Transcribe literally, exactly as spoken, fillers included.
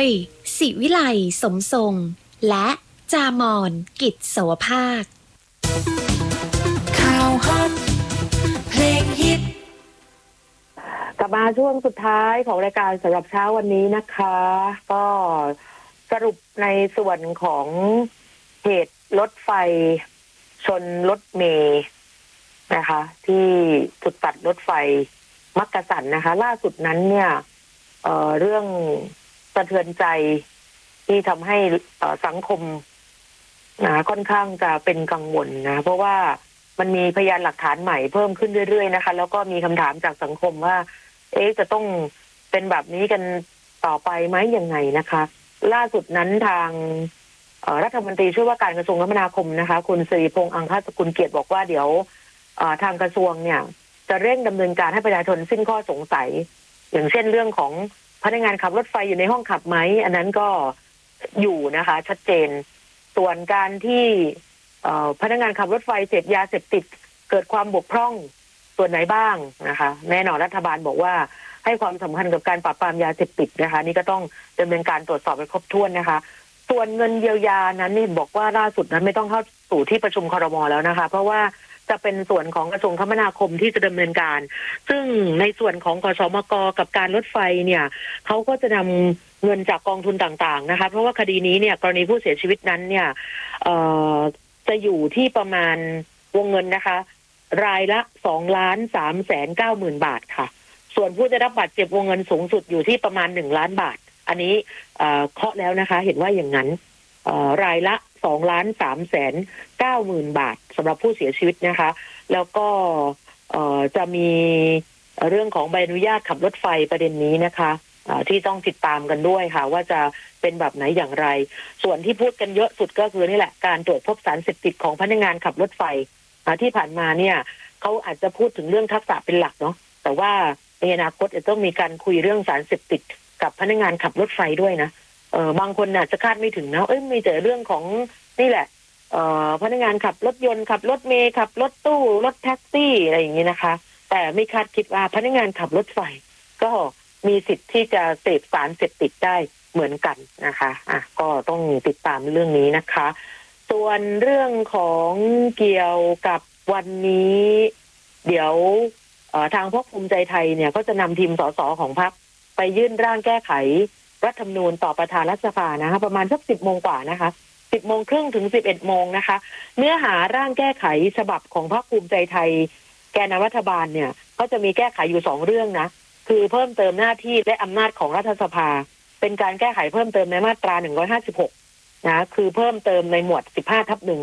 ยศิวิไลสมทรงและจามอนกิจโสภาคข่าวฮอตเพลงฮิตกลับมาช่วงสุดท้ายของรายการสำหรับเช้าวันนี้นะคะก็สรุปในส่วนของเหตุรถไฟชนรถเมล์นะคะที่จุดตัดรถไฟมักกะสันนะคะล่าสุดนั้นเนี่ย เอ่อ เรื่องสะเทือนใจที่ทำให้สังคมนะค่อนข้างจะเป็นกังวลนะเพราะว่ามันมีพยานหลักฐานใหม่เพิ่มขึ้นเรื่อยๆนะคะแล้วก็มีคำถามจากสังคมว่าเอ๊ะจะต้องเป็นแบบนี้กันต่อไปไหมยังไงนะคะล่าสุดนั้นทางรัฐมนตรีช่วยว่าการกระทรวงคมนาคมนะคะคุณสิริพงษ์อังคสกุลเกียรติบอกว่าเดี๋ยวทางกระทรวงเนี่ยจะเร่งดำเนินการให้ประชาชนสิ้นข้อสงสัยอย่างเช่นเรื่องของพนักงานขับรถไฟอยู่ในห้องขับไหมอันนั้นก็อยู่นะคะชัดเจนส่วนการที่พนักงานขับรถไฟเสพยาเสพติดเกิดความบกพร่องส่วนไหนบ้างนะคะแน่นอนรัฐบาลบอกว่าให้ความสำคัญกับการปราบปรามยาเสพติดนะคะนี่ก็ต้องดำเนินการตรวจสอบให้ครบถ้วนนะคะส่วนเงินเยียวยานั้นเห็นบอกว่าล่าสุดนั้นไม่ต้องเข้าสู่ที่ประชุมครม.แล้วนะคะเพราะว่าจะเป็นส่วนของกระทรวงคมนาคมที่จะดำเนินการซึ่งในส่วนของกสมก.กับการรถไฟเนี่ยเขาก็จะนำเงินจากกองทุนต่างๆนะคะเพราะว่าคดีนี้เนี่ยกรณีผู้เสียชีวิตนั้นเนี่ยเอ่อจะอยู่ที่ประมาณวงเงินนะคะรายละสองล้านสามแสนเก้าหมื่นบาทค่ะส่วนผู้ได้รับบาดเจ็บวงเงินสูงสุดอยู่ที่ประมาณหนึ่งล้านบาทอันนี้เอ่อเคาะแล้วนะคะเห็นว่าอย่างนั้นเอ่อรายละสองล้านสามแสนเก้าหมื่นบาทสำหรับผู้เสียชีวิตนะคะแล้วก็เอ่อจะมีเรื่องของใบอนุญาตขับรถไฟประเด็นนี้นะคะที่ต้องติดตามกันด้วยค่ะว่าจะเป็นแบบไหนอย่างไรส่วนที่พูดกันเยอะสุดก็คือนี่แหละการตรวจพบสารเสพติดของพนักงานขับรถไฟที่ผ่านมาเนี่ยเขาอาจจะพูดถึงเรื่องทักษะเป็นหลักเนาะแต่ว่าในอนาคตจะต้องมีการคุยเรื่องสารเสพติดกับพนักงานขับรถไฟด้วยนะเออบางคนอาจจะคาดไม่ถึงนะเอ้ยมีแต่เรื่องของนี่แหละเอ่อพนักงานขับรถยนต์ขับรถเมล์ขับรถตู้รถแท็กซี่อะไรอย่างนี้นะคะแต่ไม่คาดคิดว่าพนักงานขับรถไฟก็มีสิทธิ์ที่จะเสพสารเสพติดได้เหมือนกันนะคะอ่ะก็ต้องติดตามเรื่องนี้นะคะส่วนเรื่องของเกี่ยวกับวันนี้เดี๋ยวทางพรรคภูมิใจไทยเนี่ยก็จะนำทีมสสของพรรคไปยื่นร่างแก้ไขรัฐธรรมนูญต่อประธานรัฐสภานะคะประมาณสักสิบโมงกว่านะคะสิบโมงครึ่งถึงสิบเอ็ดโมงนะคะเนื้อหาร่างแก้ไขฉบับของพรรคภูมิใจไทยแกนนำรัฐบาลเนี่ยเขาจะมีแก้ไขอยู่สองเรื่องนะคือเพิ่มเติมหน้าที่และอำนาจของรัฐสภาเป็นการแก้ไขเพิ่มเติมในมาตราหนึ่งร้อยห้าสิบหกนะคือเพิ่มเติมในหมวดสิบห้าทับหนึ่ง